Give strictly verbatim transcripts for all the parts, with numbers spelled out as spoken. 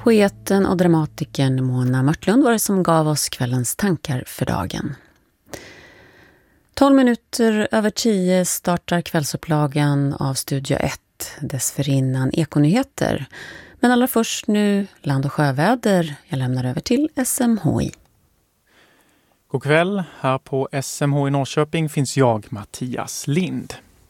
Poeten och dramatikern Mona Mörtlund var det som gav oss kvällens tankar för dagen. tolv minuter över tio startar kvällsupplagan av Studio ett, dessförinnan Ekonyheter. Men allra först nu land- och sjöväder. Jag lämnar över till S M H I. God kväll, här på S M H i Norrköping finns jag, Mattias Lind.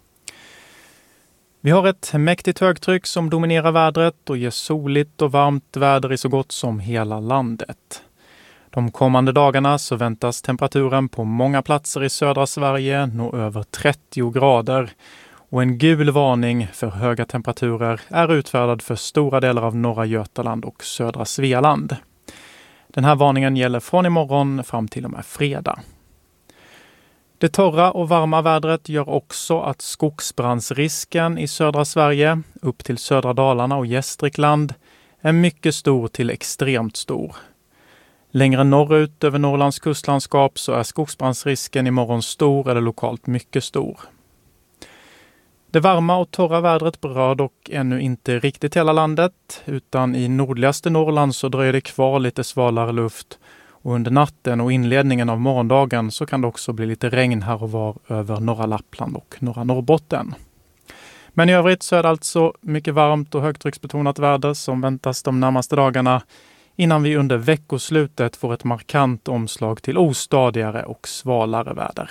Vi har ett mäktigt högtryck som dominerar vädret och ger soligt och varmt väder i så gott som hela landet. De kommande dagarna så väntas temperaturen på många platser i södra Sverige nå över trettio grader och en gul varning för höga temperaturer är utfärdad för stora delar av norra Götaland och södra Svealand. Den här varningen gäller från imorgon fram till och med fredag. Det torra och varma vädret gör också att skogsbrandsrisken i södra Sverige upp till södra Dalarna och Gästrikland är mycket stor till extremt stor. Längre norrut över Norrlands kustlandskap så är skogsbrandsrisken imorgon stor eller lokalt mycket stor. Det varma och torra vädret berör dock ännu inte riktigt hela landet, utan i nordligaste Norrland så dröjer det kvar lite svalare luft och under natten och inledningen av morgondagen så kan det också bli lite regn här och var över norra Lappland och norra Norrbotten. Men i övrigt så är det alltså mycket varmt och högtrycksbetonat väder som väntas de närmaste dagarna innan vi under veckoslutet får ett markant omslag till ostadigare och svalare väder.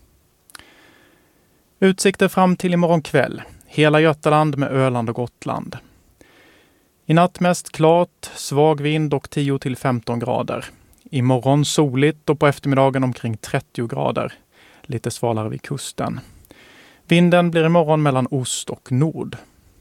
Utsikter fram till imorgon kväll. Hela Götaland med Öland och Gotland. I natt mest klart, svag vind och tio till femton grader. Imorgon soligt och på eftermiddagen omkring trettio grader. Lite svalare vid kusten. Vinden blir imorgon mellan ost och nord.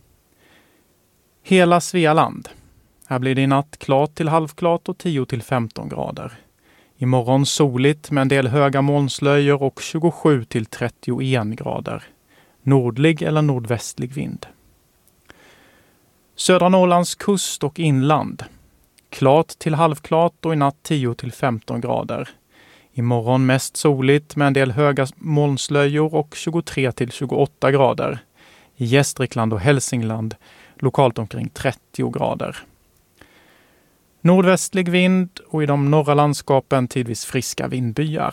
Hela Svealand. Här blir det i natt klart till halvklart och tio till femton grader. Imorgon soligt med en del höga molnslöjor och tjugosju till trettioen grader. Nordlig eller nordvästlig vind. Södra Norrlands kust och inland. Klart till halvklart och i natt tio till femton grader. Imorgon mest soligt med en del höga molnslöjor och tjugotre till tjugoåtta grader. I Gästrikland och Hälsingland lokalt omkring trettio grader. Nordvästlig vind och i de norra landskapen tidvis friska vindbyar.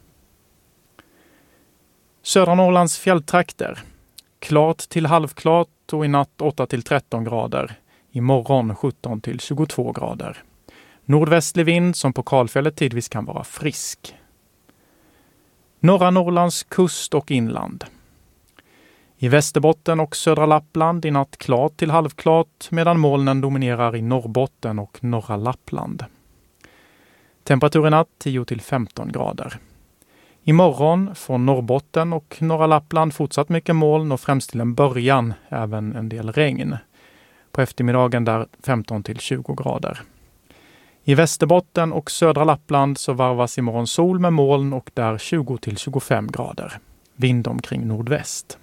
Södra Norrlands fjälltrakter. Klart till halvklart och i natt åtta till tretton grader. Imorgon sjutton till tjugotvå grader. Nordvästlig vind som på kalfjället tidvis kan vara frisk. Norra Norrlands kust och inland. I Västerbotten och södra Lappland i natt klart till halvklart medan molnen dominerar i Norrbotten och norra Lappland. Temperaturen natt tio till femton grader. Imorgon från Norrbotten och norra Lappland fortsatt mycket moln och främst till en början även en del regn. På eftermiddagen där femton till tjugo grader. I Västerbotten och södra Lappland så varvas imorgon sol med moln och där tjugo till tjugofem grader. Vind omkring nordväst.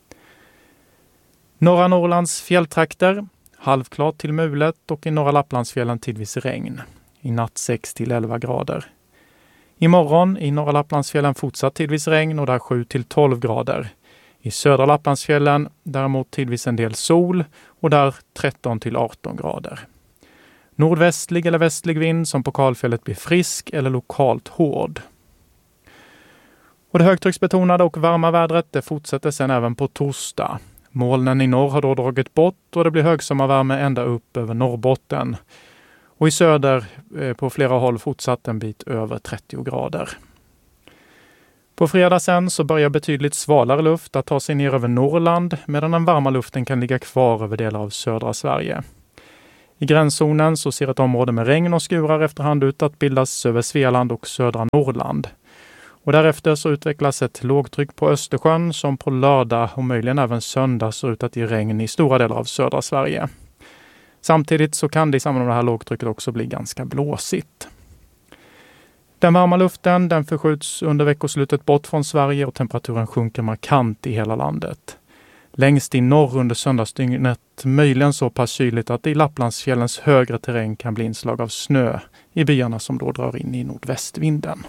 Norra Norrlands fjälltrakter, halvklart till mulet och i norra Lapplandsfjällen tidvis regn. I natt sex till elva grader. Imorgon i norra Lapplandsfjällen fortsatt tidvis regn och där sju till tolv grader. I södra Lapplandsfjällen däremot tidvis en del sol och där tretton till arton grader. Nordvästlig eller västlig vind som på kalfjället blir frisk eller lokalt hård. Och det högtrycksbetonade och varma vädret det fortsätter sedan även på torsdag. Molnen i norr har då dragit bort och det blir högsommarvärme ända upp över Norrbotten. Och i söder eh, på flera håll fortsatt en bit över trettio grader. På fredag sen så börjar betydligt svalare luft att ta sig ner över Norrland medan den varma luften kan ligga kvar över delar av södra Sverige. I gränszonen så ser ett område med regn och skurar efterhand ut att bildas över Svealand och södra Norrland. Och därefter så utvecklas ett lågtryck på Östersjön som på lördag och möjligen även söndag ser ut att ge regn i stora delar av södra Sverige. Samtidigt så kan det i samband med det här lågtrycket också bli ganska blåsigt. Den varma luften den förskjuts under veckoslutet bort från Sverige och temperaturen sjunker markant i hela landet. Längst i norr under söndagsdygnet möjligen så pass kyligt att det i Lapplandsfjällens högre terräng kan bli inslag av snö i byarna som då drar in i nordvästvinden.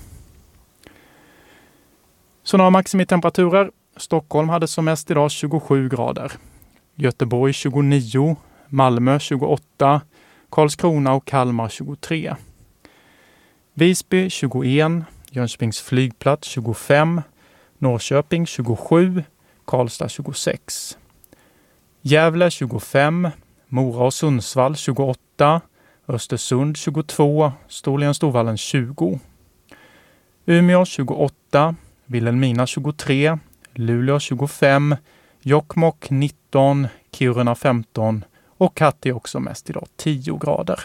Så några maximitemperaturer. Stockholm hade som mest idag tjugosju grader. Göteborg tjugonio, Malmö tjugoåtta, Karlskrona och Kalmar tjugotre. Visby tjugoett, Jönköpings flygplats tjugofem, Norrköping tjugosju, Karlstad tjugosex. Gävle tjugofem, Mora och Sundsvall tjugoåtta, Östersund tjugotvå, Storlien-Storvallen tjugo. Umeå tjugoåtta, Vilhelmina tjugotre, Luleå tjugofem, Jokkmokk nitton, Kiruna femton och Kati också mest idag tio grader.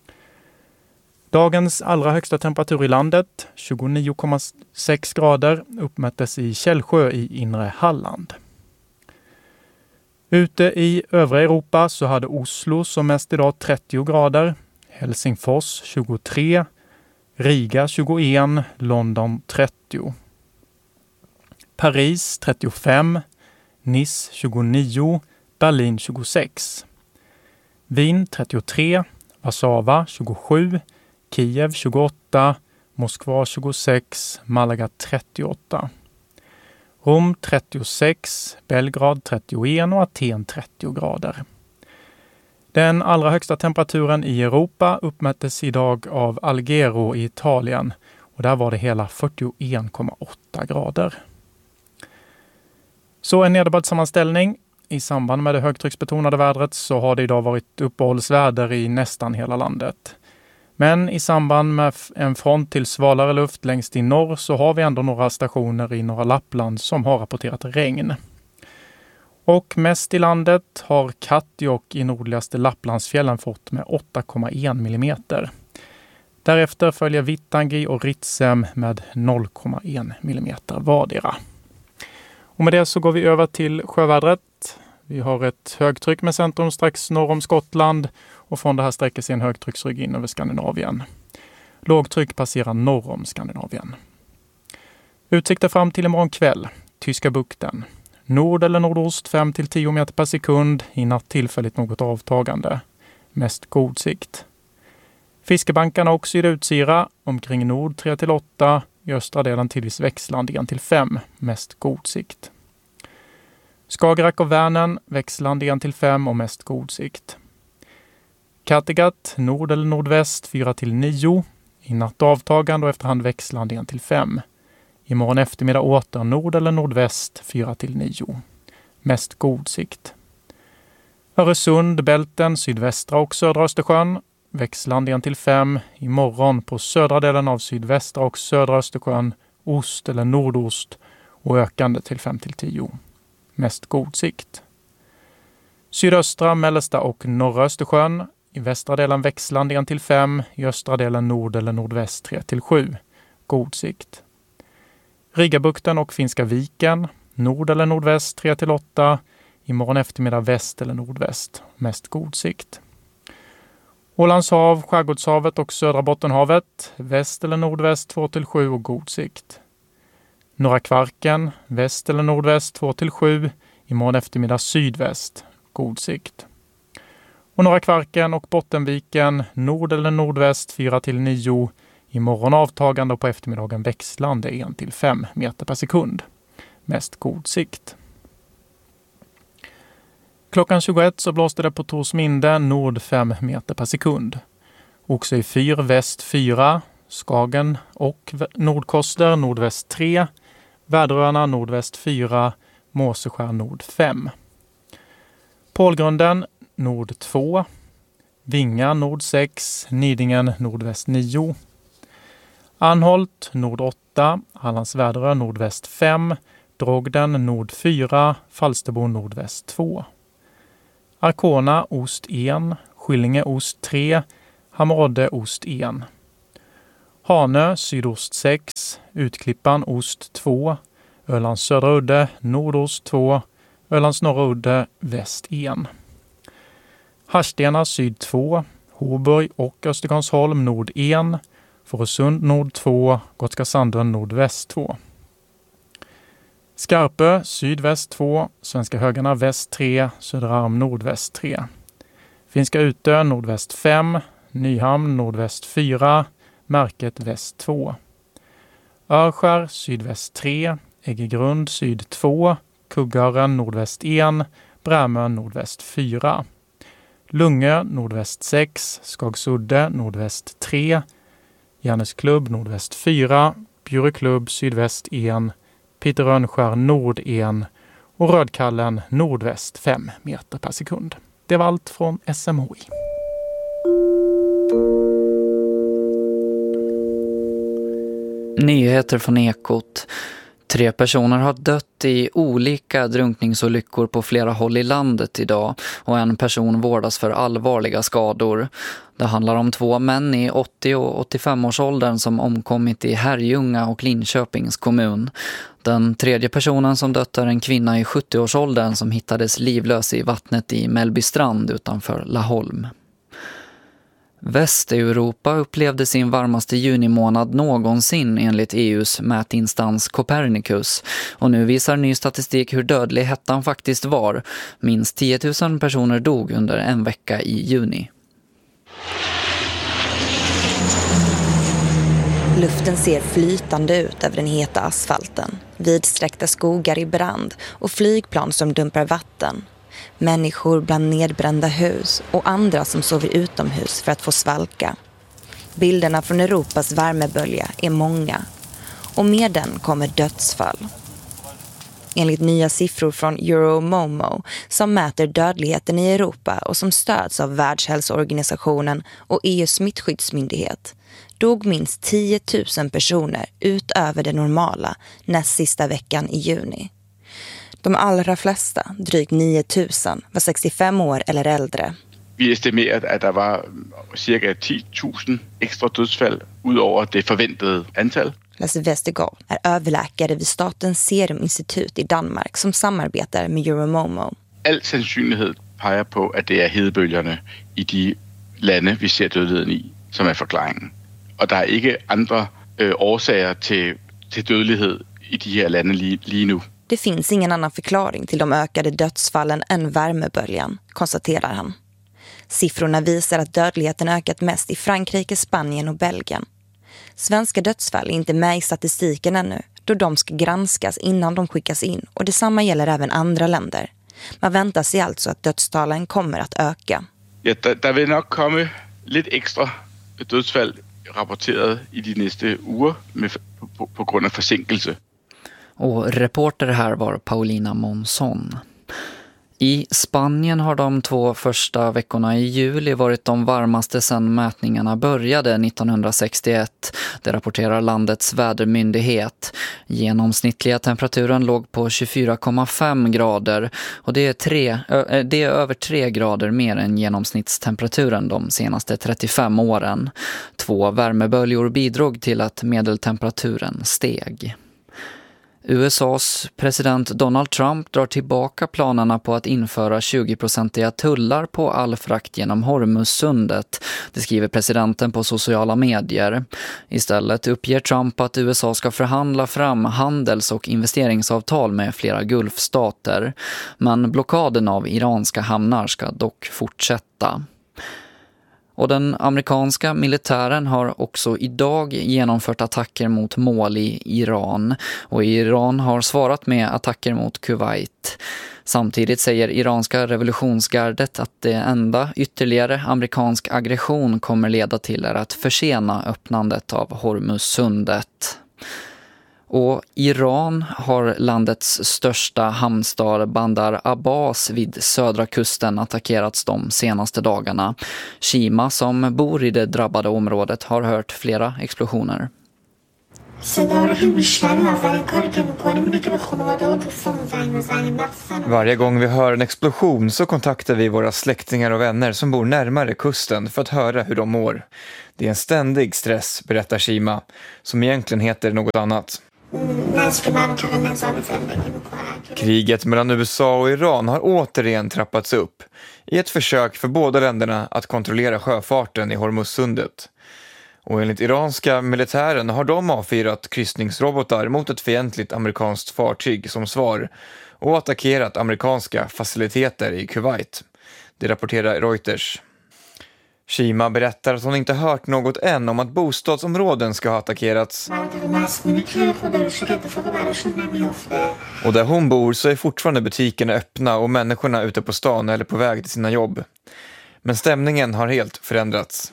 Dagens allra högsta temperatur i landet, tjugonio komma sex grader, uppmättes i Källsjö i inre Halland. Ute i övriga Europa så hade Oslo som mest idag trettio grader, Helsingfors tjugotre, Riga tjugoett, London trettio. Paris trettiofem, Nice tjugonio, Berlin tjugosex. Wien trettiotre, Warszawa tjugosju, Kiev tjugoåtta, Moskva tjugosex, Malaga trettioåtta. Rom trettiosex, Belgrad trettioett och Aten trettio grader. Den allra högsta temperaturen i Europa uppmättes idag av Alghero i Italien och där var det hela fyrtioett komma åtta grader. Så en nederbördssammanställning. I samband med det högtrycksbetonade vädret så har det idag varit uppehållsväder i nästan hela landet. Men i samband med en front till svalare luft längst i norr så har vi ändå några stationer i norra Lappland som har rapporterat regn. Och mest i landet har Kattijoki i nordligaste Lapplandsfjällen fått med åtta komma ett millimeter. Därefter följer Vittangi och Ritsem med noll komma ett millimeter vardera. Och med det så går vi över till sjövädret. Vi har ett högtryck med centrum strax norr om Skottland och från det här sträcker sig en högtrycksrygg in över Skandinavien. Lågtryck passerar norr om Skandinavien. Utsikter fram till imorgon kväll. Tyska bukten. Nord eller nordost fem till tio meter per sekund. I natt tillfälligt något avtagande. Mest god sikt. Fiskebankarna och sydutsyra. Omkring nord tre till åtta. I östra delen tidvis växlande ett till fem. Mest god sikt. Skagerrak och Vänern växlande ett till fem och mest god sikt. Kattegatt nord eller nordväst fyra till nio. I natt avtagande och efterhand växlande ett till fem. Imorgon eftermiddag åter nord eller nordväst fyra till nio. Mest god sikt. Öresund, Bälten, sydvästra och södra Östersjön. Växlande ett till fem. Imorgon på södra delen av sydvästra och södra Östersjön. Ost eller nordost och ökande till fem till tio. Mest god sikt. Sydöstra, mellersta och norra Östersjön. I västra delen växlande ett till fem. I östra delen nord eller nordväst tre till sju. God sikt. Rigabukten och Finska viken. Nord eller nordväst tre till åtta. Imorgon eftermiddag väst eller nordväst. Mest god sikt. Ålands hav, Skärgårdshavet och södra Bottenhavet. Väst eller nordväst två till sju och god sikt. Norra Kvarken, väst eller nordväst två till sju. Imorgon eftermiddag sydväst. God sikt. Och Norra Kvarken och Bottenviken, nord eller nordväst fyra till nio. Imorgon avtagande och på eftermiddagen växlande ett till fem meter per sekund. Mest god sikt. Klockan tjugoett så blåste det på Torsminde nord fem meter per sekund. Också i fyr väst fyra, Skagen och Nordkoster nordväst tre, Väderöarna nordväst fyra, Måseskär nord fem. Pålgrunden nord två, Vinga nord sex, Nidingen nordväst nio. Anholt nord åtta, Hallands Väderö nordväst fem, Drogden nord fyra, Falsterbo nordväst två. Arkona ost ett, Skillinge ost tre, Hammerodde ost ett. Hanö sydost sex, Utklippan ost två, Ölands södra udde nordost två, Ölands norra udde väst ett. Harstena syd två, Håburg och Östergarnsholm nord ett, Fårösund nord två, Gotska Sandön nordväst två. Skarpö sydväst två, Svenska Högarna väst tre, Söderarm nordväst tre. Finska Utö nordväst fem, Nyhamn nordväst fyra, Märket väst två. Örskär sydväst tre, Äggegrund syd två, Kuggarren nordväst ett, Brämön nordväst fyra. Lungö nordväst sex, Skagsudde nordväst tre, Järnesklubb nordväst fyra, Bjureklubb sydväst en, Peter Rönnskär nord en och Rödkallen nordväst fem meter per sekund. Det var allt från S M H I. Nyheter från Ekot. Tre personer har dött i olika drunkningsolyckor på flera håll i landet idag och en person vårdas för allvarliga skador. Det handlar om två män i åttio- och åttiofem-årsåldern som omkommit i Herrljunga och Linköpings kommun. Den tredje personen som dött är en kvinna i sjuttio-årsåldern som hittades livlös i vattnet i Mellbystrand utanför Laholm. Västeuropa upplevde sin varmaste junimånad någonsin enligt E U:s mätinstans Copernicus. Och nu visar ny statistik hur dödlig hettan faktiskt var. Minst tio tusen personer dog under en vecka i juni. Luften ser flytande ut över den heta asfalten. Vidsträckta skogar i brand och flygplan som dumpar vatten. Människor bland nedbrända hus och andra som sover utomhus för att få svalka. Bilderna från Europas värmebölja är många och med den kommer dödsfall. Enligt nya siffror från Euromomo som mäter dödligheten i Europa och som stöds av Världshälsoorganisationen och E U:s smittskyddsmyndighet dog minst tio tusen personer utöver det normala näst sista veckan i juni. De allra flesta, drygt nio tusen, var sextiofem år eller äldre. Vi estimerade att det var cirka tio tusen extra dödsfall utöver det förväntade antal. Lasse Vestergaard är överläkare vid Statens Seruminstitut i Danmark som samarbetar med Euromomo. All sannsynlighet peger på att det är hedebølgerne i de lande vi ser dödligheten i som är förklaringen. Och det är inte andra øh, årsager till, till dödlighet i de här lande lige, lige nu. Det finns ingen annan förklaring till de ökade dödsfallen än värmeböljan, konstaterar han. Siffrorna visar att dödligheten ökat mest i Frankrike, Spanien och Belgien. Svenska dödsfall är inte med i statistiken ännu, då de ska granskas innan de skickas in och detsamma gäller även andra länder. Man väntar sig alltså att dödstalen kommer att öka. Ja, där, där vill nog komma lite extra dödsfall rapporterade i de nästa uger med, på, på grund av försinkelse. Och reporter här var Paulina Monson. I Spanien har de två första veckorna i juli varit de varmaste sedan mätningarna började nittonhundrasextioett. Det rapporterar landets vädermyndighet. Genomsnittliga temperaturen låg på tjugofyra komma fem grader och det är, tre, det är över tre grader mer än genomsnittstemperaturen de senaste trettiofem åren. Två värmeböljor bidrog till att medeltemperaturen steg. U S A:s president Donald Trump drar tillbaka planerna på att införa tjugo-procentiga tullar på all frakt genom Hormuzsundet. Det skriver presidenten på sociala medier. Istället uppger Trump att U S A ska förhandla fram handels- och investeringsavtal med flera gulfstater. Men blockaden av iranska hamnar ska dock fortsätta. Och den amerikanska militären har också idag genomfört attacker mot mål i Iran. Och Iran har svarat med attacker mot Kuwait. Samtidigt säger iranska revolutionsgardet att det enda ytterligare amerikansk aggression kommer leda till är att försena öppnandet av Hormuzsundet. Och Iran har landets största hamnstad Bandar Abbas vid södra kusten attackerats de senaste dagarna. Shima som bor i det drabbade området har hört flera explosioner. Varje gång vi hör en explosion så kontaktar vi våra släktingar och vänner som bor närmare kusten för att höra hur de mår. Det är en ständig stress, berättar Shima, som egentligen heter något annat. Kriget mellan U S A och Iran har återigen trappats upp i ett försök för båda länderna att kontrollera sjöfarten i Hormuzsundet. Och enligt iranska militären har de avfyrat kryssningsrobotar mot ett fientligt amerikanskt fartyg som svar och attackerat amerikanska faciliteter i Kuwait. Det rapporterar Reuters. Shima berättar att hon inte hört något än om att bostadsområden ska ha attackerats. Och där hon bor så är fortfarande butikerna öppna och människorna ute på stan eller på väg till sina jobb. Men stämningen har helt förändrats.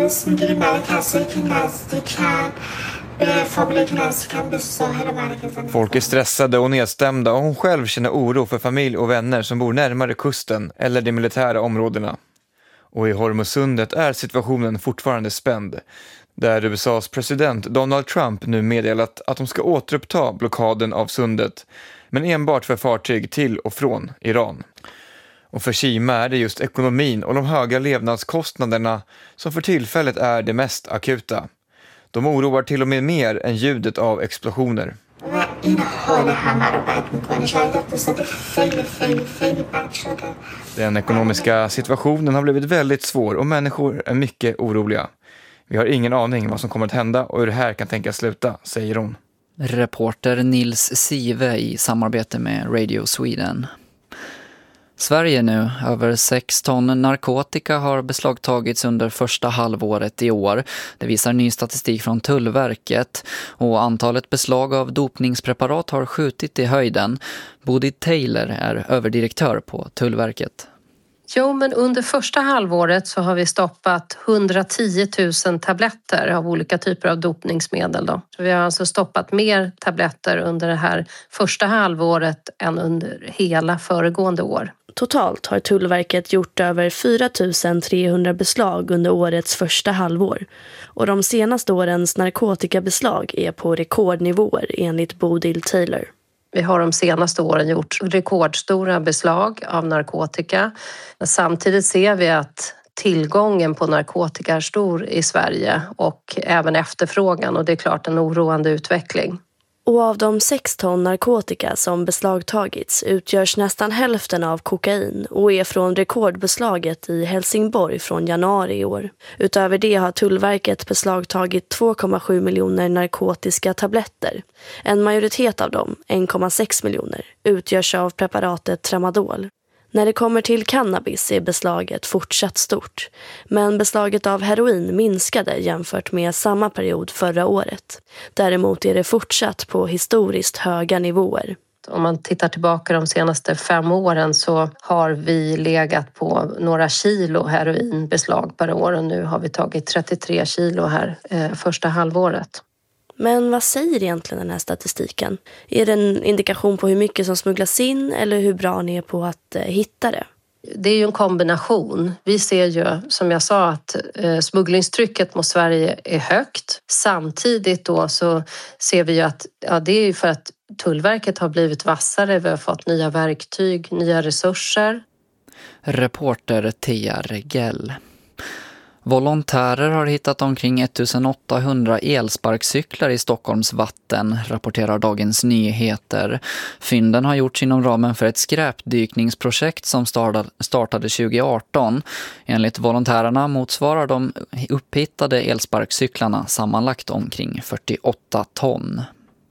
Folk är stressade och nedstämda och hon själv känner oro för familj och vänner som bor närmare kusten eller de militära områdena. Och i Hormuzsundet är situationen fortfarande spänd, där U S A:s president Donald Trump nu meddelat att de ska återuppta blockaden av sundet, men enbart för fartyg till och från Iran. Och för Kima är det just ekonomin och de höga levnadskostnaderna som för tillfället är det mest akuta. De oroar till och med mer än ljudet av explosioner. Den ekonomiska situationen har blivit väldigt svår och människor är mycket oroliga. Vi har ingen aning vad som kommer att hända och hur det här kan tänkas sluta, säger hon. Reporter Nils Sive i samarbete med Radio Sweden. Sverige nu, över sex ton narkotika har beslagtagits under första halvåret i år. Det visar ny statistik från Tullverket och antalet beslag av dopningspreparat har skjutit i höjden. Bodil Taylor är överdirektör på Tullverket. Jo, men under första halvåret så har vi stoppat hundratio tusen tabletter av olika typer av dopningsmedel. Då. Så vi har alltså stoppat mer tabletter under det här första halvåret än under hela föregående år. Totalt har Tullverket gjort över fyra tusen trehundra beslag under årets första halvår. Och de senaste årens narkotikabeslag är på rekordnivåer enligt Bodil Taylor. Vi har de senaste åren gjort rekordstora beslag av narkotika. Samtidigt ser vi att tillgången på narkotika är stor i Sverige och även efterfrågan, och det är klart en oroande utveckling. Och av de sex ton narkotika som beslagtagits utgörs nästan hälften av kokain och är från rekordbeslaget i Helsingborg från januari i år. Utöver det har Tullverket beslagtagit två komma sju miljoner narkotiska tabletter. En majoritet av dem, en komma sex miljoner, utgörs av preparatet tramadol. När det kommer till cannabis är beslaget fortsatt stort, men beslaget av heroin minskade jämfört med samma period förra året. Däremot är det fortsatt på historiskt höga nivåer. Om man tittar tillbaka de senaste fem åren så har vi legat på några kilo heroinbeslag per år, och nu har vi tagit trettiotre kilo här eh, första halvåret. Men vad säger egentligen den här statistiken? Är det en indikation på hur mycket som smugglas in eller hur bra ni är på att eh, hitta det? Det är ju en kombination. Vi ser ju, som jag sa, att eh, smugglingstrycket mot Sverige är högt. Samtidigt då så ser vi ju att ja, det är ju för att Tullverket har blivit vassare. Vi har fått nya verktyg, nya resurser. Reporter Tia Regell. Volontärer har hittat omkring ettusenåttahundra elsparkcyklar i Stockholms vatten, rapporterar Dagens Nyheter. Fynden har gjorts inom ramen för ett skräpdykningsprojekt som startade tjugoarton. Enligt volontärerna motsvarar de upphittade elsparkcyklarna sammanlagt omkring fyrtioåtta ton.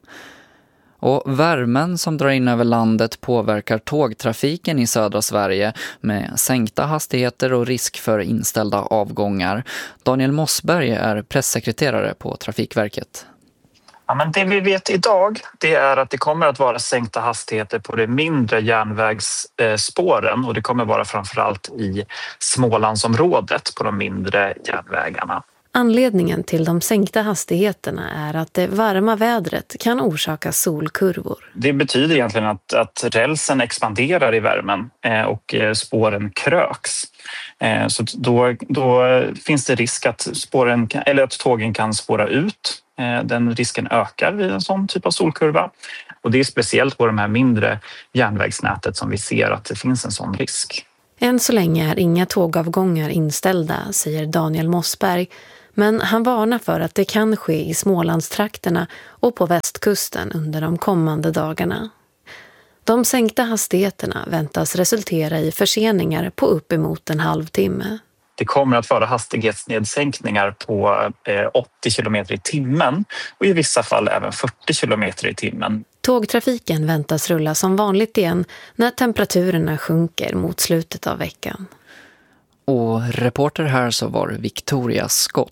Och värmen som drar in över landet påverkar tågtrafiken i södra Sverige med sänkta hastigheter och risk för inställda avgångar. Daniel Mossberg är pressekreterare på Trafikverket. Ja, men det vi vet idag, det är att det kommer att vara sänkta hastigheter på de mindre järnvägsspåren, och det kommer vara framförallt i Smålandsområdet på de mindre järnvägarna. Anledningen till de sänkta hastigheterna är att det varma vädret kan orsaka solkurvor. Det betyder egentligen att, att rälsen expanderar i värmen eh, och spåren kröks. Eh, så då, då finns det risk att, spåren, eller att tågen kan spåra ut. Eh, den risken ökar vid en sån typ av solkurva. Och det är speciellt på de här mindre järnvägsnätet som vi ser att det finns en sån risk. Än så länge är inga tågavgångar inställda, säger Daniel Mossberg. Men han varnar för att det kan ske i Smålandstrakterna och på västkusten under de kommande dagarna. De sänkta hastigheterna väntas resultera i förseningar på uppemot en halvtimme. Det kommer att vara hastighetsnedsänkningar på åttio kilometer i timmen och i vissa fall även fyrtio kilometer i timmen. Tågtrafiken väntas rulla som vanligt igen när temperaturerna sjunker mot slutet av veckan. Och reporter här så var Victoria Scott.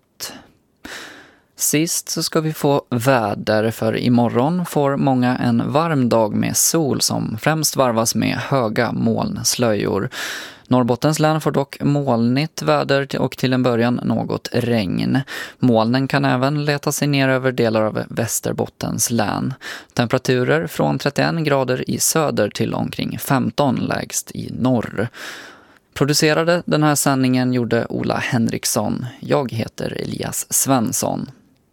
Sist så ska vi få väder, för imorgon får många en varm dag med sol som främst varvas med höga molnslöjor. Norrbottens län får dock molnigt väder och till en början något regn. Molnen kan även leta sig ner över delar av Västerbottens län. Temperaturer från trettioen grader i söder till omkring femton lägst i norr. Producerade den här sändningen gjorde Ola Henriksson. Jag heter Elias Svensson.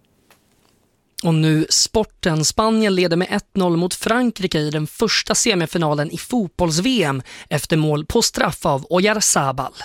Och nu sporten. Spanien leder med ett noll mot Frankrike i den första semifinalen i fotbolls-V M efter mål på straff av Oyarzabal.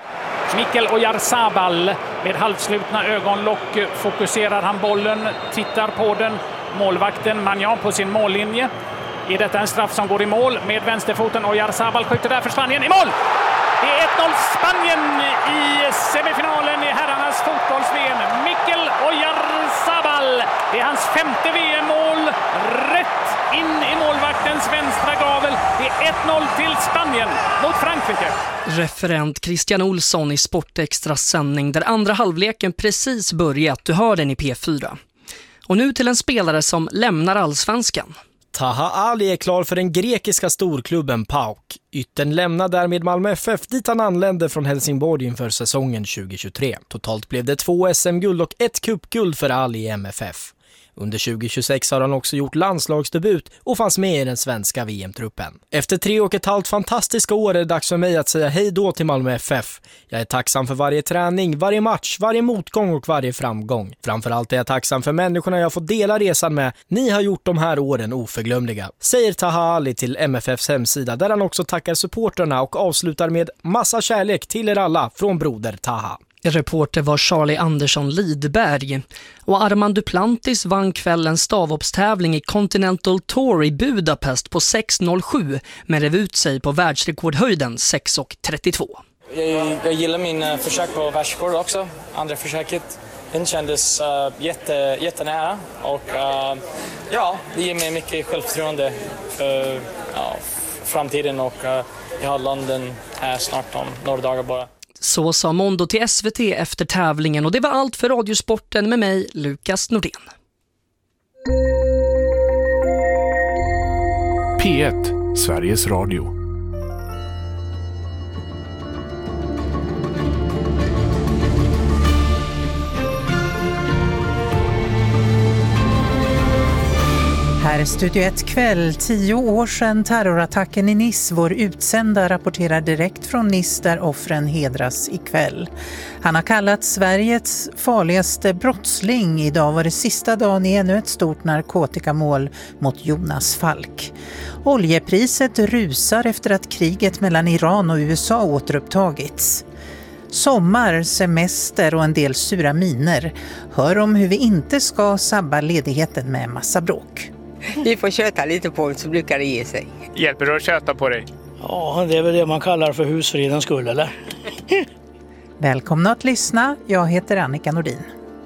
Mikel Oyarzabal med halvslutna ögonlock fokuserar han bollen, tittar på den. Målvakten Magnan på sin mållinje. Är detta en straff som går i mål med vänsterfoten? Oyarzabal skjuter där för Spanien i mål! Det är ett noll Spanien i semifinalen i herrarnas fotbolls-V M. Mikel Oyarzabal, det är hans femte V M-mål, rätt in i målvaktens vänstra gavel. Det är ett noll till Spanien mot Frankrike. Referent Christian Olsson i Sportextras sändning där andra halvleken precis börjat. Du hör den i P fyra. Och nu till en spelare som lämnar allsvenskan. Taha Ali är klar för den grekiska storklubben PAOK. Yttern lämnar därmed Malmö F F dit han anlände från Helsingborg inför säsongen tjugo tjugotre. Totalt blev det två S M-guld och ett cupguld för Ali i M F F. Under tjugo tjugosex har han också gjort landslagsdebut och fanns med i den svenska V M-truppen. Efter tre och ett halvt fantastiska år är det dags för mig att säga hej då till Malmö F F. Jag är tacksam för varje träning, varje match, varje motgång och varje framgång. Framförallt är jag tacksam för människorna jag får dela resan med. Ni har gjort de här åren oförglömliga, säger Taha Ali till M F Fs hemsida där han också tackar supporterna och avslutar med massa kärlek till er alla från broder Taha. Reporter var Charlie Andersson Lidberg och Armand Duplantis vann kvällens stavhoppstävling i Continental Tour i Budapest på sex noll sju men rev ut sig på världsrekordhöjden sex trettiotvå. Jag, jag gillar min uh, försök på världsrekord också, andra försöket. Den kändes uh, jätte, jättenära och uh, ja, det ger mig mycket självförtroende för uh, ja, framtiden och uh, jag har London här snart om några dagar bara. Så sa Mondo till S V T efter tävlingen och det var allt för Radiosporten med mig, Lukas Nordén. P ett, Sveriges Radio. Här är Studio ett kväll, tio år sedan terrorattacken i Nice. Vår utsända rapporterar direkt från Nice där offren hedras ikväll. Han har kallat Sveriges farligaste brottsling. Idag var det sista dagen i ännu ett stort narkotikamål mot Jonas Falk. Oljepriset rusar efter att kriget mellan Iran och U S A återupptagits. Sommar, semester och en del sura miner. Hör om hur vi inte ska sabba ledigheten med massa bråk. Vi får köta lite på det så brukar det ge sig. Hjälper du att köta på dig? Ja, det är väl det man kallar för husfridens skull, eller? Välkomna att lyssna. Jag heter Annika Nordin.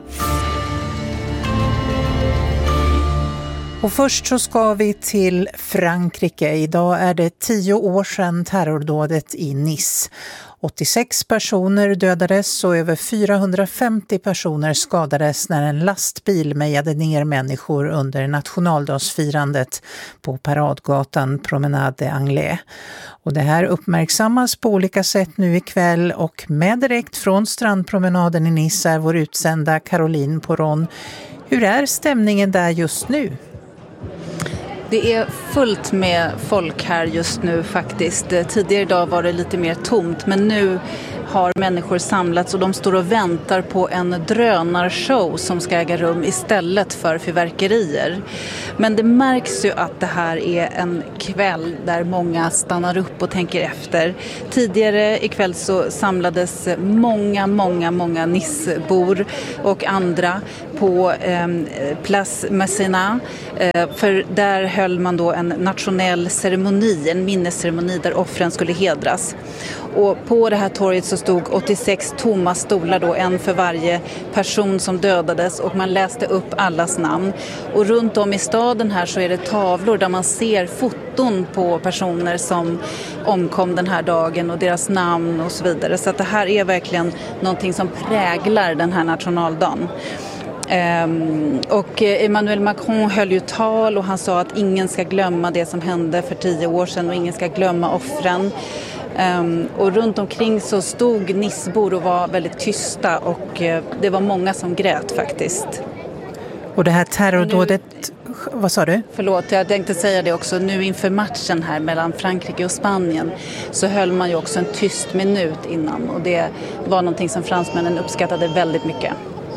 Och först så ska vi till Frankrike. Idag är det tio år sedan terrordådet i Nice. åttiosex personer dödades och över fyrahundrafemtio personer skadades när en lastbil mejade ner människor under nationaldagsfirandet på paradgatan Promenade des Anglais. Och det här uppmärksammas på olika sätt nu ikväll och med direkt från strandpromenaden i Nice är vår utsända Caroline Poron. Hur är stämningen där just nu? Det är fullt med folk här just nu faktiskt. Tidigare idag var det lite mer tomt men nu har människor samlats och de står och väntar på en drönarshow som ska äga rum istället för fyrverkerier. Men det märks ju att det här är en kväll där många stannar upp och tänker efter. Tidigare ikväll så samlades många, många, många Nicebor och andra på eh, Place Masséna. Eh, för där höll man då en nationell ceremoni, en minnesceremoni där offren skulle hedras. Och på det här torget så stod åttiosex tomma stolar då, en för varje person som dödades och man läste upp allas namn. Och runt om i staden här så är det tavlor där man ser foton på personer som omkom den här dagen och deras namn och så vidare. Så att det här är verkligen någonting som präglar den här nationaldagen. Um, och Emmanuel Macron höll ju tal och han sa att ingen ska glömma det som hände för tio år sedan och ingen ska glömma offren. Um, och runt omkring så stod Nicebor och var väldigt tysta och uh, det var många som grät faktiskt. Och det här terrordådet, nu, vad sa du? Förlåt, jag tänkte säga det också. Nu inför matchen här mellan Frankrike och Spanien så höll man ju också en tyst minut innan och det var någonting som fransmännen uppskattade väldigt mycket.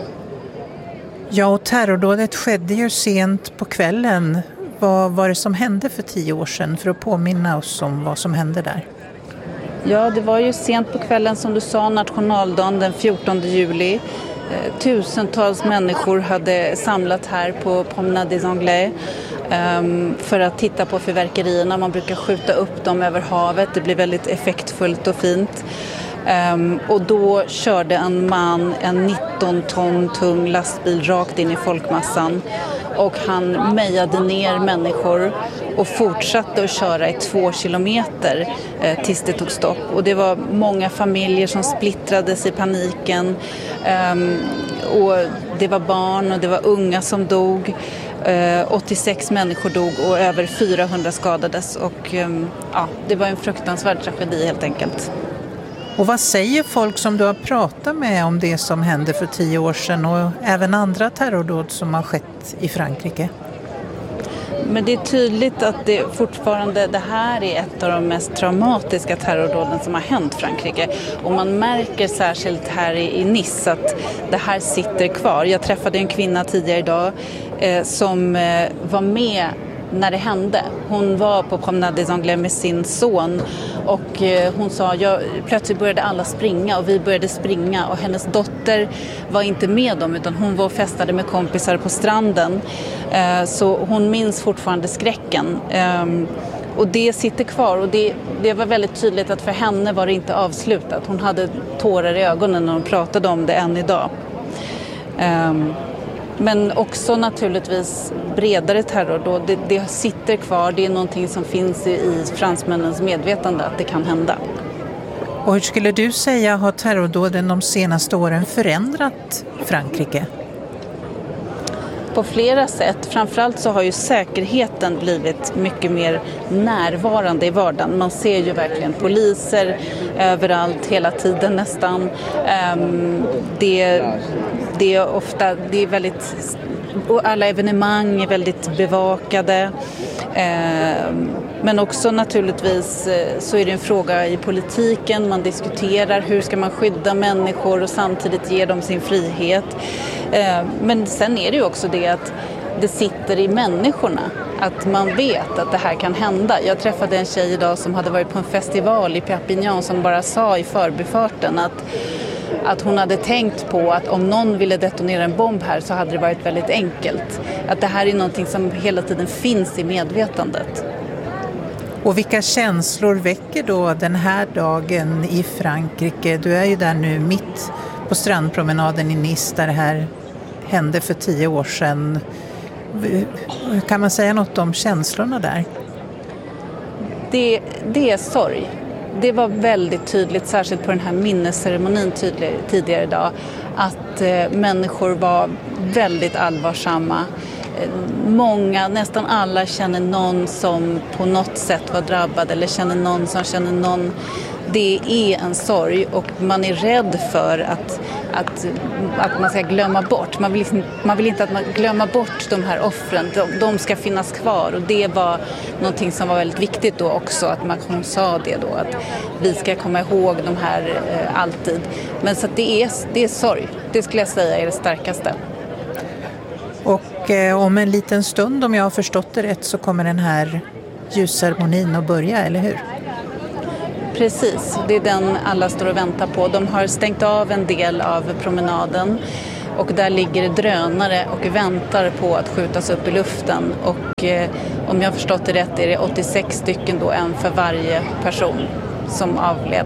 Ja, och terrordådet skedde ju sent på kvällen. Vad var det som hände för tio år sedan för att påminna oss om vad som hände där? Ja, det var ju sent på kvällen som du sa, nationaldagen den fjortonde juli. Tusentals människor hade samlat här på Promenade des Anglais um, för att titta på fyrverkerierna. Man brukar skjuta upp dem över havet, det blir väldigt effektfullt och fint. Um, och då körde en man en nitton ton tung lastbil rakt in i folkmassan och han mejade ner människor och fortsatte att köra i två kilometer eh, tills det tog stopp. Och det var många familjer som splittrades i paniken um, och det var barn och det var unga som dog. Uh, åttiosex människor dog och över fyrahundra skadades och um, ja, det var en fruktansvärd tragedi helt enkelt. Och vad säger folk som du har pratat med om det som hände för tio år sedan och även andra terrordåd som har skett i Frankrike? Men det är tydligt att det fortfarande, det här är ett av de mest traumatiska terrordåden som har hänt Frankrike. Och man märker särskilt här i, i Nice att det här sitter kvar. Jag träffade en kvinna tidigare idag eh, som eh, var med när det hände. Hon var på Promenade des Anglais med sin son och eh, hon sa, jag, plötsligt började alla springa och vi började springa och hennes dotter var inte med dem utan hon var och festade med kompisar på stranden. Eh, så hon minns fortfarande skräcken. Eh, och det sitter kvar och det, det var väldigt tydligt att för henne var det inte avslutat. Hon hade tårar i ögonen när hon pratade om det än idag. Eh, Men också naturligtvis bredare terror då. Det, det sitter kvar, det är någonting som finns i, i fransmännens medvetande att det kan hända. Och hur skulle du säga har terrordåden de senaste åren förändrat Frankrike? På flera sätt. Framförallt så har ju säkerheten blivit mycket mer närvarande i vardagen. Man ser ju verkligen poliser överallt hela tiden nästan. Det, det är ofta, det är väldigt, och alla evenemang är väldigt bevakade. Men också naturligtvis så är det en fråga i politiken. Man diskuterar hur ska man skydda människor och samtidigt ge dem sin frihet. Men sen är det ju också det att det sitter i människorna. Att man vet att det här kan hända. Jag träffade en tjej idag som hade varit på en festival i Perpignan som bara sa i förbifarten att, att hon hade tänkt på att om någon ville detonera en bomb här så hade det varit väldigt enkelt. Att det här är någonting som hela tiden finns i medvetandet. Och vilka känslor väcker då den här dagen i Frankrike? Du är ju där nu mitt på strandpromenaden i Nice där det här hände för tio år sedan. Kan man säga något om känslorna där? Det, det är sorg. Det var väldigt tydligt, särskilt på den här minnesceremonin tydlig, tidigare idag, att eh, människor var väldigt allvarsamma. Många, nästan alla känner någon som på något sätt var drabbad eller känner någon som känner någon. Det är en sorg och man är rädd för att, att, att man ska glömma bort. Man vill, man vill inte att man glömmer bort de här offren. De, de ska finnas kvar och det var någonting som var väldigt viktigt då också. Att Macron sa det då, att vi ska komma ihåg de här eh, alltid. Men så att det är, det är sorg, det skulle jag säga är det starkaste. Och eh, om en liten stund, om jag har förstått det rätt, så kommer den här ljusceremonin att börja, eller hur? Precis, det är den alla står och väntar på. De har stängt av en del av promenaden och där ligger drönare och väntar på att skjutas upp i luften. Och eh, om jag har förstått det rätt är det åttiosex stycken då, en för varje person som avled.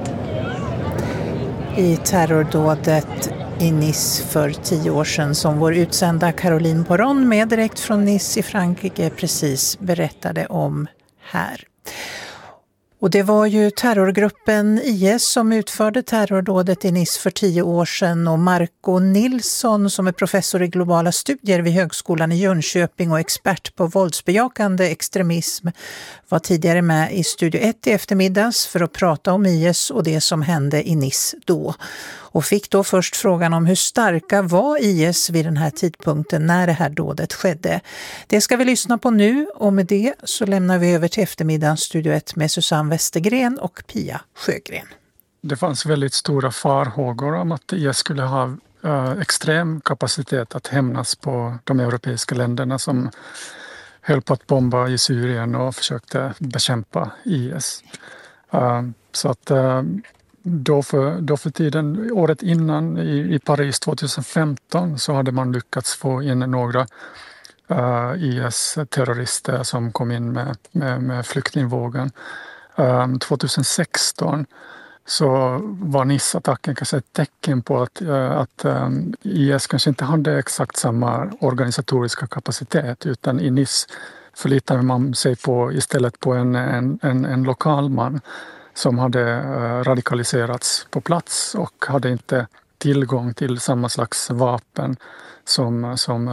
I terrordådet i Nice för tio år sedan som vår utsända Caroline Poron med direkt från Nice i Frankrike precis berättade om här. Och Och det var ju terrorgruppen I S som utförde terrordådet i Nice för tio år sedan, och Marco Nilsson som är professor i globala studier vid Högskolan i Jönköping och expert på våldsbejakande extremism var tidigare med i Studio ett i eftermiddags för att prata om I S och det som hände i Nice då. Och fick då först frågan om hur starka var I S vid den här tidpunkten när det här dådet skedde. Det ska vi lyssna på nu, och med det så lämnar vi över till eftermiddagens Studio ett med Susanne Westergren och Pia Sjögren. Det fanns väldigt stora farhågor om att I S skulle ha äh, extrem kapacitet att hämnas på de europeiska länderna som höll på att bomba i Syrien och försökte bekämpa I S. Äh, så att äh, Då för, då för tiden, året innan i, i Paris tjugohundrafemton så hade man lyckats få in några uh, I S-terrorister som kom in med, med, med flyktingvågen. Um, tjugohundrasexton så var Nice-attacken kanske ett tecken på att, uh, att um, I S kanske inte hade exakt samma organisatoriska kapacitet, utan i Nice förlitade man sig på, istället på en, en, en, en lokal man som hade radikaliserats på plats och hade inte tillgång till samma slags vapen som, som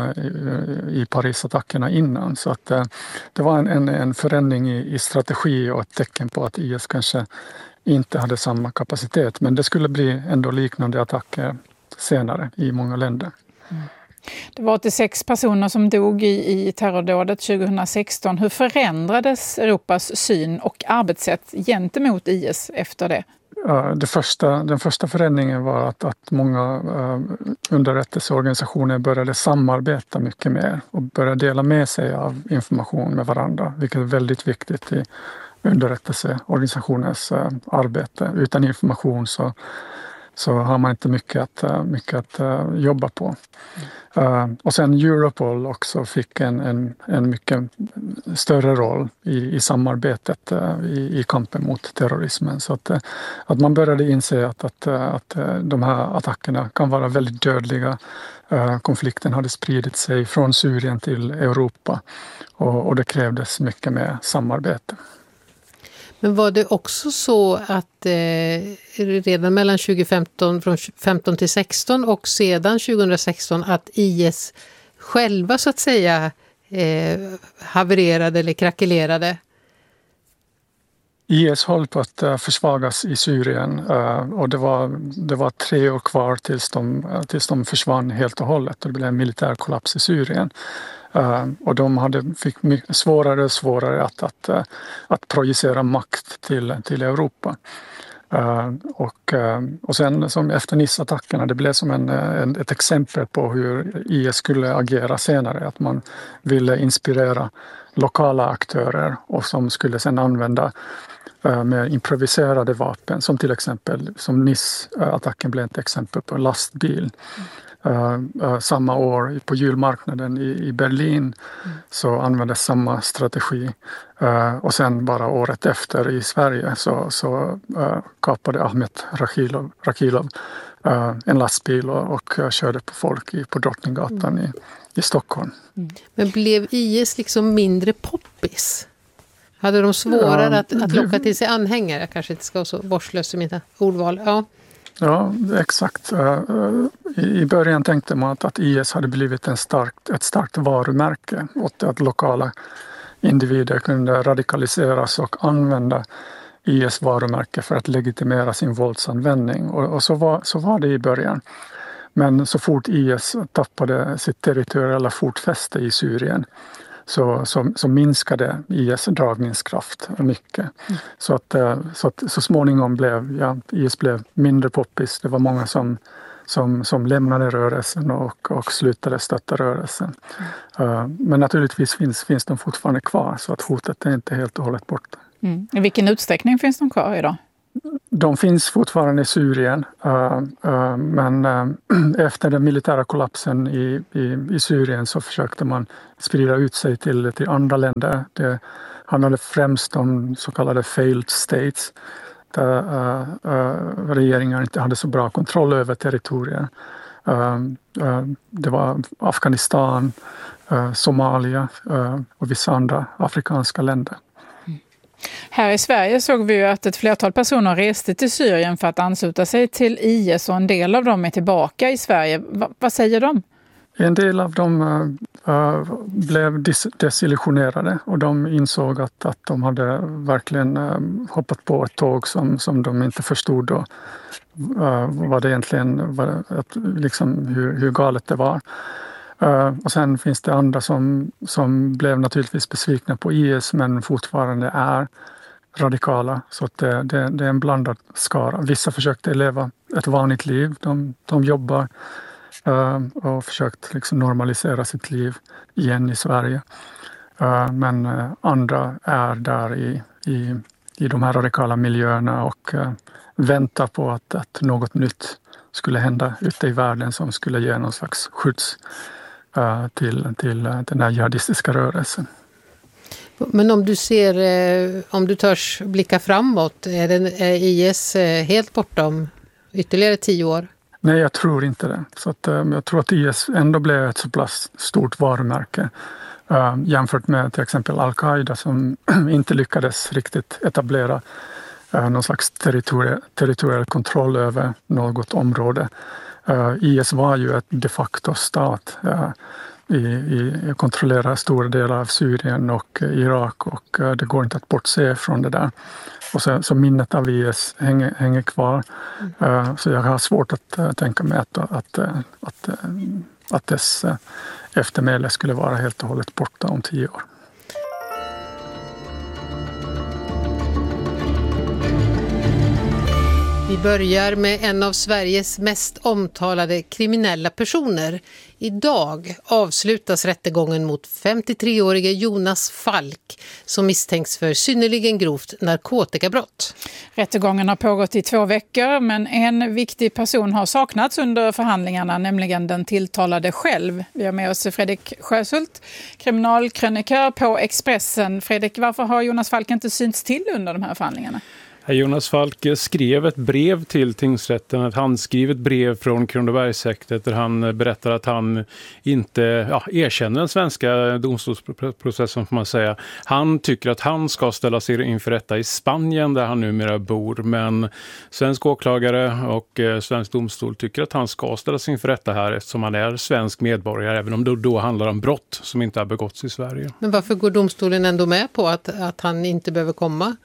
i Paris-attackerna innan. Så att det var en, en, en förändring i, i strategi och ett tecken på att I S kanske inte hade samma kapacitet. Men det skulle bli ändå liknande attacker senare i många länder. Mm. Det var åttiosex personer som dog i, i terrordådet tjugohundrasexton. Hur förändrades Europas syn och arbetssätt gentemot I S efter det? Det första, den första förändringen var att, att många uh, underrättelseorganisationer började samarbeta mycket mer och började dela med sig av information med varandra, vilket är väldigt viktigt i underrättelseorganisationers uh, arbete. Utan information så, så har man inte mycket att, uh, mycket att uh, jobba på. Uh, och sen Europol också fick en, en, en mycket större roll i, i samarbetet uh, i, i kampen mot terrorismen. Så att, uh, att man började inse att, att, uh, att uh, de här attackerna kan vara väldigt dödliga. Uh, konflikten hade spridit sig från Syrien till Europa, och, och det krävdes mycket mer samarbete. Men var det också så att eh, redan mellan tjugofemton, från femton till sexton och sedan tjugohundrasexton att I S själva så att säga eh, havererade eller krackelerade? I S höll på att uh, försvagas i Syrien uh, och det var, det var tre år kvar tills de, uh, tills de försvann helt och hållet och det blev en militär kollaps i Syrien. Uh, och de hade, fick mycket svårare och svårare att, att, uh, att projicera makt till, till Europa. Uh, och, uh, och sen som efter Nice-attackerna, det blev som en, en, ett exempel på hur I S skulle agera senare. Att man ville inspirera lokala aktörer och som skulle sedan använda uh, med improviserade vapen. Som till exempel, som Nice-attacken blev ett exempel på en lastbil. Uh, uh, samma år på julmarknaden i, i Berlin mm. så användes samma strategi. Uh, och sen bara året efter i Sverige så, så uh, kapade Ahmed Rakilov, Rakilov uh, en lastbil och, och uh, körde på folk i, på Drottninggatan mm. i, i Stockholm. Mm. Men blev I S liksom mindre poppis? Hade de svårare uh, att, att locka till sig anhängare? Jag kanske inte ska vara så vårdslös i mina ordval. Ja. Ja, exakt. I början tänkte man att I S hade blivit en starkt, ett starkt varumärke och att lokala individer kunde radikaliseras och använda I S varumärke för att legitimera sin våldsanvändning. Och så var, så var det i början. Men så fort I S tappade sitt territoriella fotfäste i Syrien Så, så, så minskade I S dragningskraft mycket. Mm. Så, att, så att så småningom blev ja, I S blev mindre poppis. Det var många som, som, som lämnade rörelsen och, och slutade stötta rörelsen. Mm. Uh, men naturligtvis finns, finns de fortfarande kvar, så att hotet är inte helt och hållet borta. Mm. I vilken utsträckning finns de kvar idag? De finns fortfarande i Syrien, uh, uh, men uh, efter den militära kollapsen i, i, i Syrien så försökte man sprida ut sig till, till andra länder. Det handlade främst om så kallade failed states, där uh, uh, regeringar inte hade så bra kontroll över territorier. Uh, uh, det var Afghanistan, uh, Somalia uh, och vissa andra afrikanska länder. Här i Sverige såg vi ju att ett flertal personer reste till Syrien för att ansluta sig till I S och en del av dem är tillbaka i Sverige. Va- vad säger de? En del av dem uh, blev dis- desillusionerade och de insåg att, att de hade verkligen uh, hoppat på ett tåg som, som de inte förstod då. Uh, vad det egentligen var, att, liksom hur, hur galet det var. Uh, och sen finns det andra som, som blev naturligtvis besvikna på I S men fortfarande är radikala. Så att det, det, det är en blandad skara. Vissa försökte leva ett vanligt liv. De, de jobbar uh, och försökt liksom normalisera sitt liv igen i Sverige. Uh, men uh, andra är där i, i, i de här radikala miljöerna och uh, väntar på att, att något nytt skulle hända ute i världen som skulle ge någon slags skjuts uh, till, till uh, den här jihadistiska rörelsen. Men om du ser, eh, om du törs blicka framåt, är, den, är I S eh, helt borta om ytterligare tio år? Nej, jag tror inte det. Så att, um, jag tror att I S ändå blev ett så pass stort varumärke uh, jämfört med till exempel Al-Qaida som inte lyckades riktigt etablera uh, någon slags territori- territoriell kontroll över något område. Uh, I S var ju ett de facto stat. Uh, I, i kontrollerar stora delar av Syrien och Irak och uh, det går inte att bortse från det där. Och så, så minnet av I S hänger, hänger kvar. Uh, så jag har svårt att uh, tänka mig att, att, uh, att, uh, att dess uh, eftermäle skulle vara helt och hållet borta om tio år. Vi börjar med en av Sveriges mest omtalade kriminella personer. Idag avslutas rättegången mot femtiotre-årige Jonas Falk som misstänks för synnerligen grovt narkotikabrott. Rättegången har pågått i två veckor men en viktig person har saknats under förhandlingarna, nämligen den tilltalade själv. Vi har med oss Fredrik Sjöshult, kriminalkrönikör på Expressen. Fredrik, varför har Jonas Falk inte synts till under de här förhandlingarna? Jonas Falk skrev ett brev till tingsrätten, ett handskrivet brev från Kronobergshäktet där han berättar att han inte ja, erkänner den svenska domstolsprocessen får man säga. Han tycker att han ska ställa sig inför rätta i Spanien där han numera bor, men svensk åklagare och eh, svensk domstol tycker att han ska ställa sig inför rätta här eftersom han är svensk medborgare, även om det då handlar om brott som inte har begåtts i Sverige. Men varför går domstolen ändå med på att, att han inte behöver komma?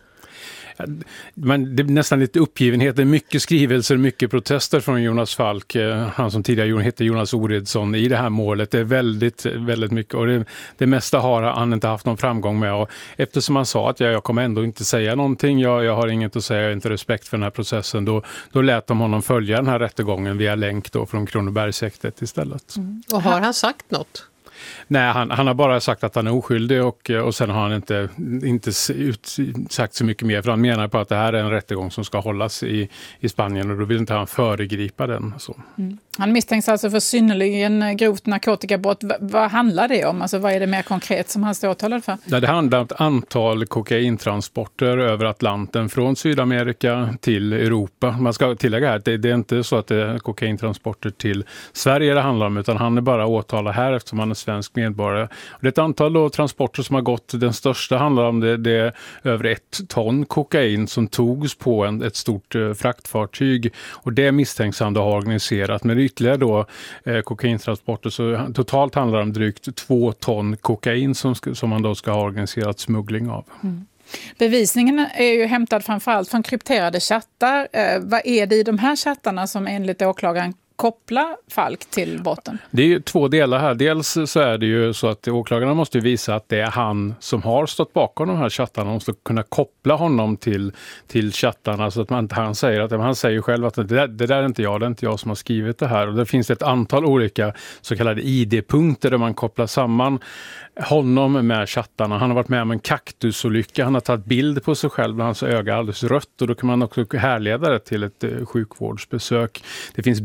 Men det är nästan lite uppgivenhet, det är mycket skrivelser, mycket protester från Jonas Falk, han som tidigare hette Jonas Oredsson i det här målet. Det är väldigt, väldigt mycket och det, det mesta har han inte haft någon framgång med och eftersom han sa att jag, jag kommer ändå inte säga någonting, jag, jag har inget att säga, jag har inte respekt för den här processen, då, då lät de honom följa den här rättegången via länk då från Kronobergshäktet istället. Mm. Och har han sagt något? Nej, han, han har bara sagt att han är oskyldig och, och sen har han inte, inte ut, sagt så mycket mer. För han menar på att det här är en rättegång som ska hållas i, i Spanien och då vill inte han föregripa den. Så. Mm. Han misstänks alltså för synnerligen grovt narkotikabrott. V- vad handlar det om? Alltså, vad är det mer konkret som han står åtalad för? Ja, det handlar om ett antal kokaintransporter över Atlanten från Sydamerika till Europa. Man ska tillägga att det, det är inte så att det är kokaintransporter till Sverige det handlar om, utan han är bara åtalad här eftersom han är svensk medborgare. Och det är ett antal då, transporter som har gått. Den största handlar om det, det är över ett ton kokain som togs på en, ett stort eh, fraktfartyg. Och det misstänks han då ha organiserat. Men ytterligare då eh, kokaintransporter så totalt handlar det om drygt två ton kokain som, som man då ska ha organiserat smuggling av. Mm. Bevisningen är ju hämtad framförallt från krypterade chattar. Eh, vad är det i de här chattarna som enligt åklagaren koppla Falk till botten? Det är ju två delar här. Dels så är det ju så att åklagarna måste visa att det är han som har stått bakom de här chattarna. De måste kunna koppla honom till, till chattarna så att man inte han säger att han säger själv att det där, det där är inte jag, det är inte jag som har skrivit det här. Och det finns ett antal olika så kallade I D-punkter där man kopplar samman honom med chattarna. Han har varit med om en kaktusolycka. Han har tagit bild på sig själv och hans öga är alldeles rött och då kan man också härleda det till ett eh, sjukvårdsbesök. Det finns bilder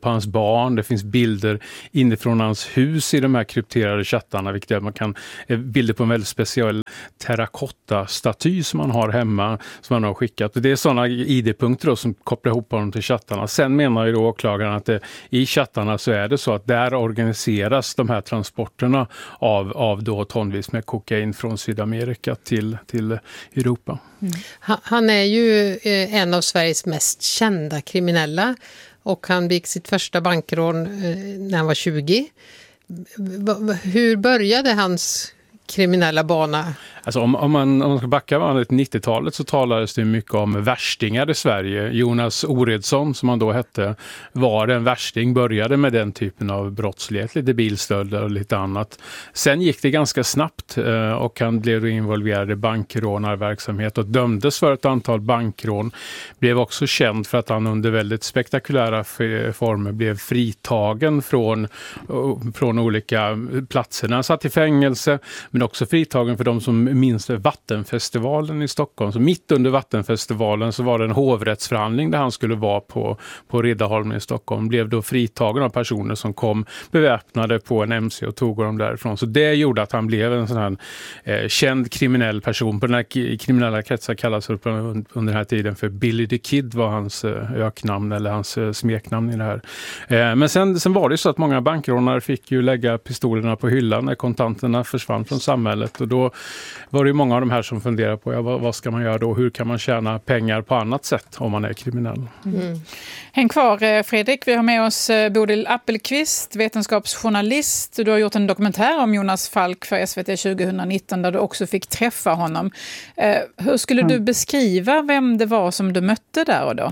på hans barn. Det finns bilder inifrån hans hus i de här krypterade chattarna, vilket är att man kan bilder på en väldigt speciell terrakotta-staty som man har hemma, som man har skickat. Det är sådana I D-punkter då som kopplar ihop honom till chattarna. Sen menar ju då åklagaren att det, i chattarna så är det så att där organiseras de här transporterna av, av då tonvis med kokain från Sydamerika till, till Europa. Mm. Han är ju en av Sveriges mest kända kriminella och han begick sitt första bankrån när han var tjugo. Hur började hans kriminella bana? Alltså om, om, man, om man ska backa vanligt nittiotalet så talades det mycket om värstingar i Sverige. Jonas Oredsson, som han då hette, var en värsting, började med den typen av brottslighet, lite bilstölder och lite annat. Sen gick det ganska snabbt och han blev involverad i bankrånarverksamhet och dömdes för ett antal bankrån. Blev också känd för att han under väldigt spektakulära former blev fritagen från, från olika platser. Han satt i fängelse, men också fritagen för de som minns Vattenfestivalen i Stockholm. Så mitt under Vattenfestivalen så var det en hovrättsförhandling där han skulle vara på, på Riddarholmen i Stockholm. Blev då fritagen av personer som kom beväpnade på en M C och tog dem därifrån. Så det gjorde att han blev en sån här eh, känd kriminell person. På den här kriminella kretsar kallas det under den här tiden för Billy the Kid, var hans eh, öknamn eller hans eh, smeknamn i det här. Eh, men sen, sen var det så att många bankrånare fick ju lägga pistolerna på hyllan när kontanterna försvann från samhället, och då var det ju många av de här som funderar på ja, vad, vad ska man göra då? Hur kan man tjäna pengar på annat sätt om man är kriminell? Mm. Häng kvar Fredrik, vi har med oss Bodil Appelqvist, vetenskapsjournalist. Du har gjort en dokumentär om Jonas Falk för S V T tjugonitton där du också fick träffa honom. Eh, hur skulle mm. du beskriva vem det var som du mötte där och då?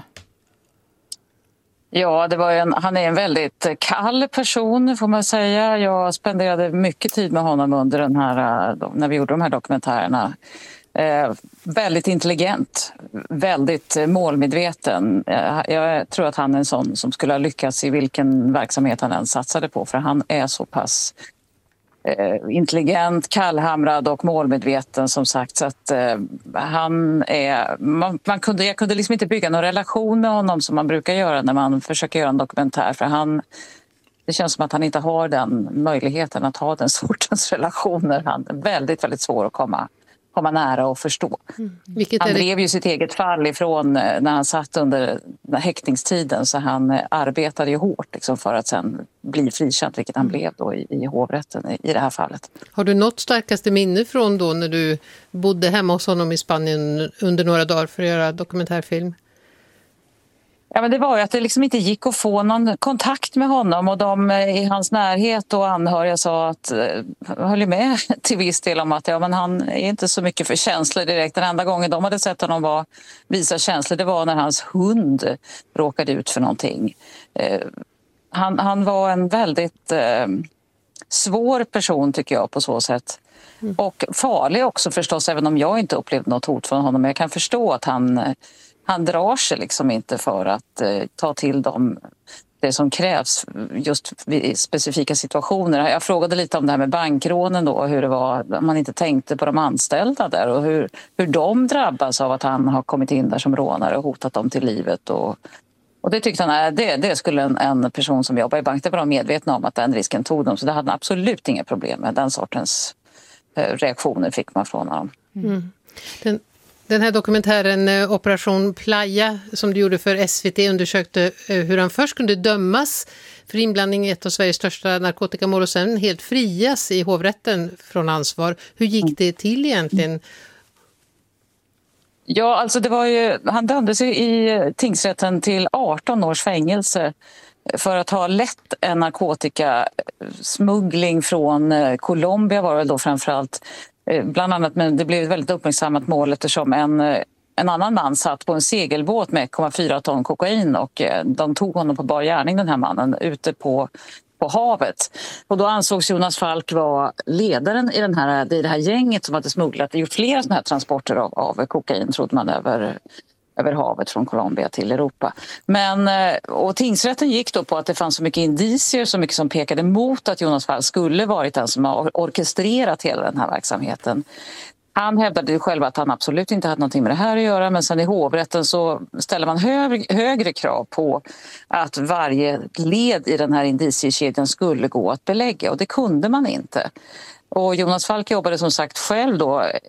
Ja, det var en, han är en väldigt kall person får man säga. Jag spenderade mycket tid med honom under den här, när vi gjorde de här dokumentärerna. Eh, väldigt intelligent, väldigt målmedveten. Eh, jag tror att han är en sån som skulle ha lyckats i vilken verksamhet han än satsade på, för han är så pass eh, intelligent, kallhamrad och målmedveten som sagt. Så att eh, han är, man, man kunde, jag kunde liksom inte bygga någon relation med honom som man brukar göra när man försöker göra en dokumentär, för han, det känns som att han inte har den möjligheten att ha den sortens relationer. Han är väldigt, väldigt svår att komma komma nära och förstå. Mm. Han drev ju sitt eget fall ifrån när han satt under häktningstiden, så han arbetade ju hårt liksom för att sen bli frikänd, vilket han mm. blev då i, i hovrätten i, i det här fallet. Har du något starkaste minne från då när du bodde hemma hos honom i Spanien under några dagar för att göra dokumentärfilm? Ja, men det var ju att det liksom inte gick att få någon kontakt med honom, och de i hans närhet och anhöriga sa att, höll med till viss del om att ja, men han är inte så mycket för känslor direkt. Den enda gången de hade sett honom var, visa känslor, det var när hans hund råkade ut för någonting. Eh, han, han var en väldigt eh, svår person tycker jag på så sätt. Mm. Och farlig också förstås, även om jag inte upplevde något hot från honom. Men jag kan förstå att han... Han drar sig liksom inte för att eh, ta till dem det som krävs just i specifika situationer. Jag frågade lite om det här med bankrånen då, hur det var, man inte tänkte på de anställda där och hur, hur de drabbas av att han har kommit in där som rånare och hotat dem till livet. Och, och det tyckte han, äh, det, det skulle en, en person som jobbar i bank, det var de medvetna om att den risken tog dem, så det hade absolut inga problem med den sortens eh, reaktioner fick man från honom. Mm. Den Den här dokumentären Operation Playa som du gjorde för S V T undersökte hur han först kunde dömas för inblandning i ett av Sveriges största narkotikamål och sen helt frias i hovrätten från ansvar. Hur gick det till egentligen? Ja, alltså det var ju, han dömdes ju i tingsrätten till arton års fängelse för att ha lett en narkotikasmuggling från Colombia var det då framförallt. Bland annat, men det blev ett väldigt uppmärksammat mål eftersom en, en annan man satt på en segelbåt med ett komma fyra ton kokain och de tog honom på bar gärning, den här mannen, ute på, på havet. Och då ansågs Jonas Falk vara ledaren i, den här, i det här gänget som hade smugglat, gjort flera sådana här transporter av, av kokain, trodde man, över över havet från Colombia till Europa. Men, och tingsrätten gick då på att det fanns så mycket indicier, så mycket som pekade mot att Jonas Falk skulle varit den som har orkestrerat hela den här verksamheten. Han hävdade ju själv att han absolut inte hade någonting med det här att göra, men sen i hovrätten så ställer man hög, högre krav på att varje led i den här indiciekedjan skulle gå att belägga, och det kunde man inte. Och Jonas Falk jobbade som sagt själv då